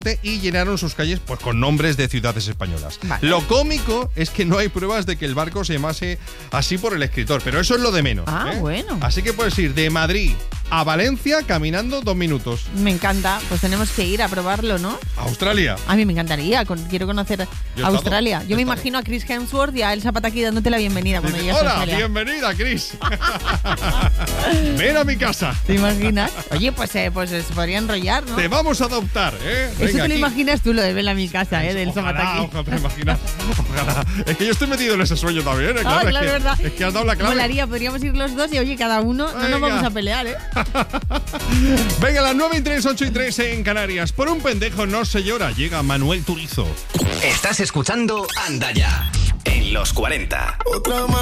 y llenaron sus calles pues con nombres de ciudades españolas. Vale. Lo cómico es que no hay pruebas de que el barco se llamase así por el escritor, pero eso es lo de menos. Bueno. Así que puedes ir de Madrid a Valencia caminando 2 minutos. Me encanta, pues tenemos que ir a probarlo, ¿no? Australia. A mí me encantaría, quiero conocer Yo he Australia. estado. Yo me imagino a Chris Hemsworth y a Elsa Pataki dándote la bienvenida cuando Dice, llegas a hola, Australia. bienvenida, Chris. Ven a mi casa. ¿Te imaginas? Oye, pues se podría enrollar, ¿no? Te vamos a adoptar, ¿eh? Eso te lo aquí. imaginas tú, lo de verla a mi casa, de Elsa Pataki. Ojalá, te imaginas. Ojalá. Es que yo estoy metido en ese sueño también, ¿eh? Claro, Claro, verdad. Es que has dado la clave. Molaría, podríamos ir los dos y oye, cada uno, no Venga. nos vamos a pelear, ¿eh? Venga, las 9:03, 8:03 en Canarias. Por un pendejo no se llora. Llega Manuel Turizo. Estás escuchando Anda Ya en los 40. Otra más.